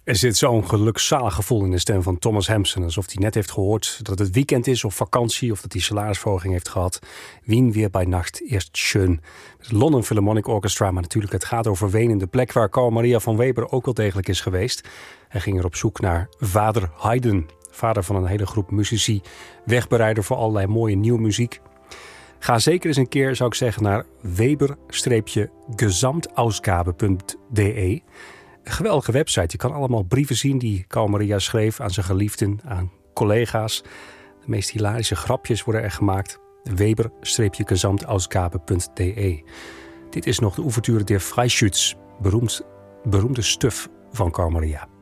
Er zit zo'n gelukzalig gevoel in de stem van Thomas Hampson. Alsof hij net heeft gehoord dat het weekend is of vakantie. Of dat hij salarisverhoging heeft gehad. Wien weer bij nacht eerst schön. Het London Philharmonic Orchestra. Maar natuurlijk het gaat over Wenen. De plek waar Carl Maria von Weber ook wel degelijk is geweest. Hij ging er op zoek naar vader Haydn. Vader van een hele groep muzici. Wegbereider voor allerlei mooie nieuwe muziek. Ga zeker eens een keer, zou ik zeggen, naar weber-gesamtausgabe.de. Een geweldige website. Je kan allemaal brieven zien die Carl Maria schreef aan zijn geliefden, aan collega's. De meest hilarische grapjes worden er gemaakt. Weber-gesamtausgabe.de. Dit is nog de ouverture der Freischütz, beroemde stuf van Carl Maria.